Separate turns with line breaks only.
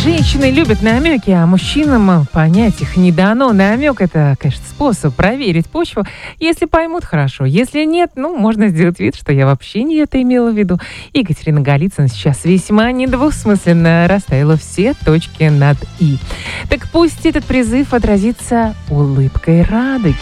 Женщины любят намеки, а мужчинам понять их не дано. Намек — это, конечно, способ проверить почву. Если поймут — хорошо. Если нет, можно сделать вид, что я вообще не это имела в виду. Екатерина Голицына сейчас весьма недвусмысленно расставила все точки над «и». Так пусть этот призыв отразится улыбкой радуги.